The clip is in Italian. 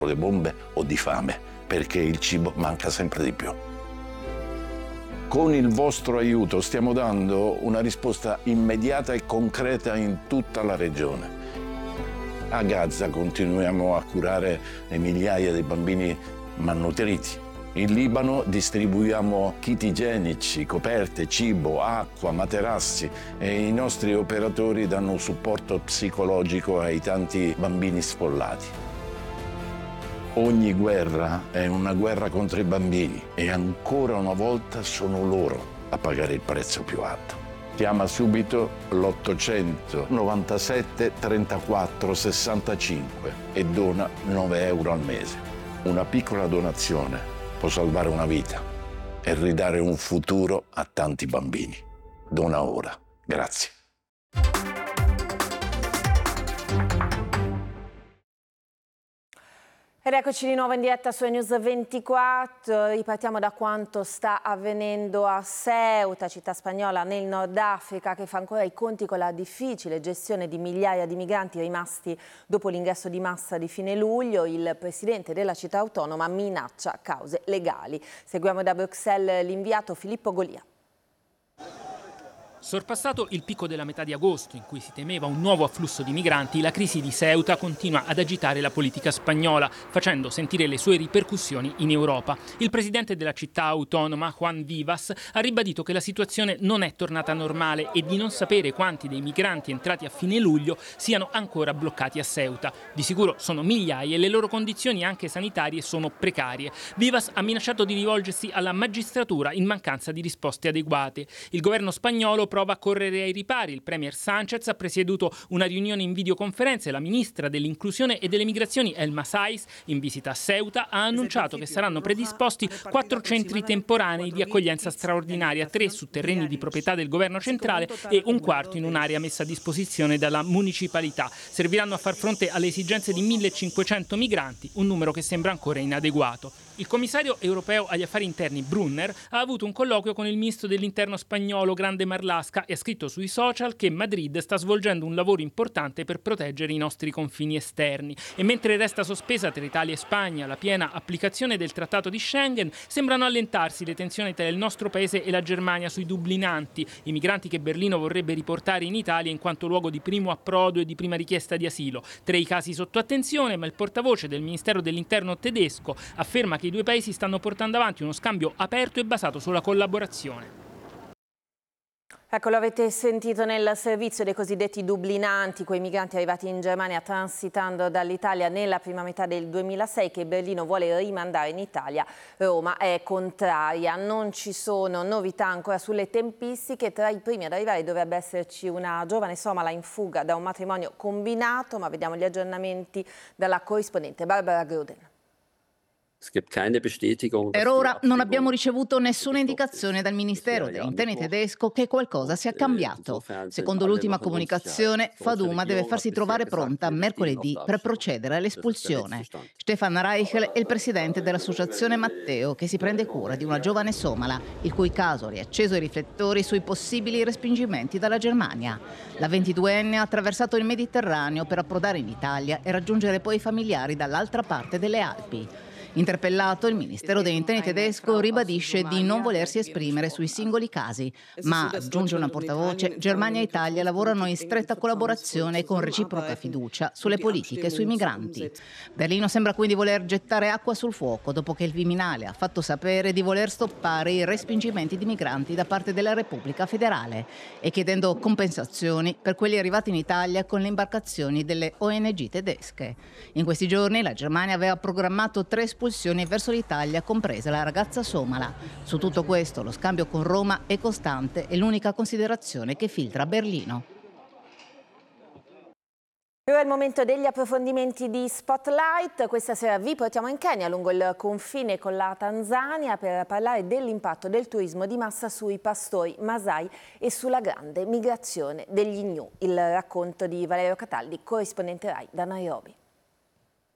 le bombe o di fame, perché il cibo manca sempre di più. Con il vostro aiuto stiamo dando una risposta immediata e concreta in tutta la regione. A Gaza continuiamo a curare le migliaia di bambini malnutriti. In Libano distribuiamo kit igienici, coperte, cibo, acqua, materassi e i nostri operatori danno supporto psicologico ai tanti bambini sfollati. Ogni guerra è una guerra contro i bambini e ancora una volta sono loro a pagare il prezzo più alto. Chiama subito l'800 97 34 65 e dona 9 euro al mese. Una piccola donazione può salvare una vita e ridare un futuro a tanti bambini. Dona ora. Grazie. Ed eccoci di nuovo in diretta su News 24, ripartiamo da quanto sta avvenendo a Ceuta, città spagnola nel Nord Africa, che fa ancora i conti con la difficile gestione di migliaia di migranti rimasti dopo l'ingresso di massa di fine luglio. Il presidente della città autonoma minaccia cause legali. Seguiamo da Bruxelles l'inviato Filippo Golia. Sorpassato il picco della metà di agosto, in cui si temeva un nuovo afflusso di migranti, la crisi di Ceuta continua ad agitare la politica spagnola, facendo sentire le sue ripercussioni in Europa. Il presidente della città autonoma, Juan Vivas, ha ribadito che la situazione non è tornata normale e di non sapere quanti dei migranti entrati a fine luglio siano ancora bloccati a Ceuta. Di sicuro sono migliaia e le loro condizioni anche sanitarie sono precarie. Vivas ha minacciato di rivolgersi alla magistratura in mancanza di risposte adeguate. Il governo spagnolo prova a correre ai ripari. Il premier Sánchez ha presieduto una riunione in videoconferenza e la ministra dell'inclusione e delle migrazioni Elma Saiz, in visita a Ceuta, ha annunciato che saranno predisposti 4 centri temporanei di accoglienza straordinaria, 3 su terreni di proprietà del governo centrale e un quarto in un'area messa a disposizione dalla municipalità. Serviranno a far fronte alle esigenze di 1500 migranti, un numero che sembra ancora inadeguato. Il commissario europeo agli affari interni Brunner ha avuto un colloquio con il ministro dell'interno spagnolo Grande Marlaska e ha scritto sui social che Madrid sta svolgendo un lavoro importante per proteggere i nostri confini esterni. E mentre resta sospesa tra Italia e Spagna la piena applicazione del Trattato di Schengen, sembrano allentarsi le tensioni tra il nostro paese e la Germania sui dublinanti, i migranti che Berlino vorrebbe riportare in Italia in quanto luogo di primo approdo e di prima richiesta di asilo. 3 i casi sotto attenzione, ma il portavoce del Ministero dell'Interno tedesco afferma che i due paesi stanno portando avanti uno scambio aperto e basato sulla collaborazione. Ecco, lo avete sentito nel servizio dei cosiddetti dublinanti, quei migranti arrivati in Germania transitando dall'Italia nella prima metà del 2006 che Berlino vuole rimandare in Italia. Roma è contraria, non ci sono novità ancora sulle tempistiche. Tra i primi ad arrivare dovrebbe esserci una giovane somala in fuga da un matrimonio combinato, ma vediamo gli aggiornamenti dalla corrispondente Barbara Groden. Per ora non abbiamo ricevuto nessuna indicazione dal Ministero degli Interni tedesco che qualcosa sia cambiato. Secondo l'ultima comunicazione, Faduma deve farsi trovare pronta mercoledì per procedere all'espulsione. Stefan Reichel è il presidente dell'associazione Matteo, che si prende cura di una giovane somala, il cui caso ha riacceso i riflettori sui possibili respingimenti dalla Germania. La 22enne ha attraversato il Mediterraneo per approdare in Italia e raggiungere poi i familiari dall'altra parte delle Alpi. Interpellato, il Ministero degli Interni tedesco ribadisce di non volersi esprimere sui singoli casi, ma, aggiunge una portavoce, Germania e Italia lavorano in stretta collaborazione e con reciproca fiducia sulle politiche sui migranti. Berlino sembra quindi voler gettare acqua sul fuoco dopo che il Viminale ha fatto sapere di voler stoppare i respingimenti di migranti da parte della Repubblica federale e chiedendo compensazioni per quelli arrivati in Italia con le imbarcazioni delle ONG tedesche. In questi giorni la Germania aveva programmato 3 espulsioni verso l'Italia, compresa la ragazza somala. Su tutto questo lo scambio con Roma è costante e l'unica considerazione che filtra a Berlino. Ora è il momento degli approfondimenti di Spotlight. Questa sera vi portiamo in Kenya, lungo il confine con la Tanzania, per parlare dell'impatto del turismo di massa sui pastori Masai e sulla grande migrazione degli Gnu. Il racconto di Valerio Cataldi, corrispondente Rai da Nairobi.